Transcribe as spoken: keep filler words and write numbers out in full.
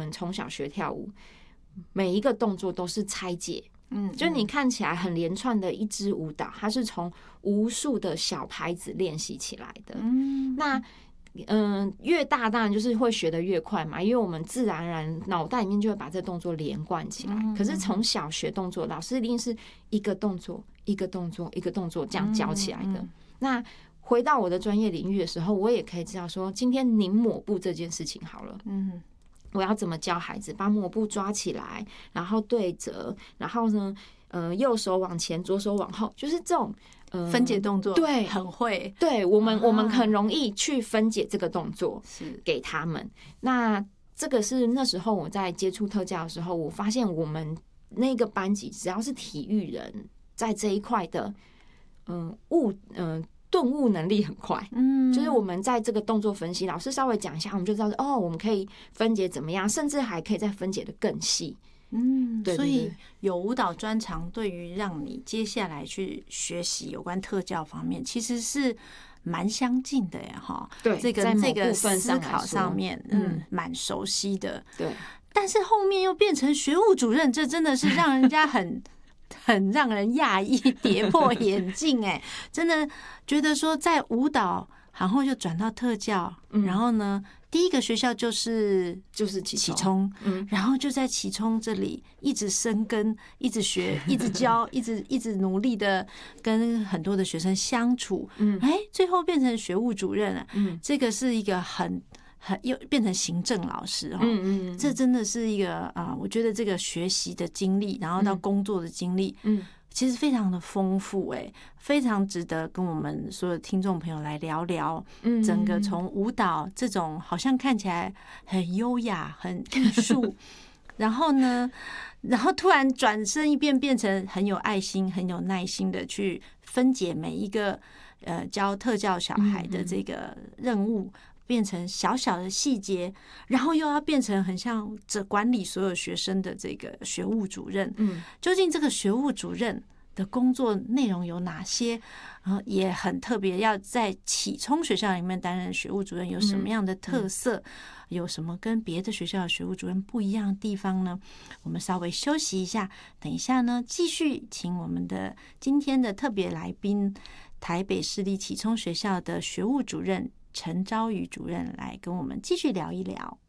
们从小学跳舞，每一个动作都是拆解。嗯，就你看起来很连串的一支舞蹈，它是从无数的小拍子练习起来的。嗯，那嗯，越大当然就是会学得越快嘛，因为我们自然而然脑袋里面就会把这动作连贯起来。可是从小学动作，老师一定是一个动作一个动作一个动作这样教起来的。那回到我的专业领域的时候，我也可以知道说，今天拧抹布这件事情好了，嗯。我要怎么教孩子把抹布抓起来，然后对折，然后呢，呃，右手往前，左手往后，就是这种呃分解动作， 对， 很会。 对我们，我们很容易去分解这个动作，是给他们。那这个是那时候我在接触特教的时候，我发现我们那个班级只要是体育人，在这一块的，嗯、呃，物，嗯、呃。顿悟能力很快，嗯，就是我们在这个动作分析，老师稍微讲一下，我们就知道哦，我们可以分解怎么样，甚至还可以再分解的更细， 嗯，对对对。所以有舞蹈专长，对于让你接下来去学习有关特教方面，其实是蛮相近的呀，哈。 对， 这个这个思考上面，嗯，蛮熟悉的。 对， 但是后面又变成学务主任，这真的是让人家很。很让人讶异，跌破眼镜哎，真的觉得说在舞蹈，然后就转到特教，嗯、然后呢，第一个学校就是就是启聪，嗯，然后就在启聪这里一直生根，一直学，一直教，一直一直努力的跟很多的学生相处，嗯，哎，最后变成学务主任了，嗯，这个是一个很。很又变成行政老师哈，嗯嗯，这真的是一个啊，我觉得这个学习的经历，然后到工作的经历，嗯，其实非常的丰富，哎，非常值得跟我们所有听众朋友来聊聊。嗯，整个从舞蹈这种好像看起来很优雅、很艺术，然后呢，然后突然转身一变，变成很有爱心、很有耐心的去分解每一个呃教特教小孩的这个任务。变成小小的细节，然后又要变成很像这管理所有学生的这个学务主任。嗯，究竟这个学务主任的工作内容有哪些？呃，也很特别，要在启聪学校里面担任学务主任有什么样的特色？嗯嗯、有什么跟别的学校的学务主任不一样的地方呢？我们稍微休息一下，等一下呢，继续请我们的今天的特别来宾，台北市立启聪学校的学务主任陈昭宇主任来跟我们继续聊一聊。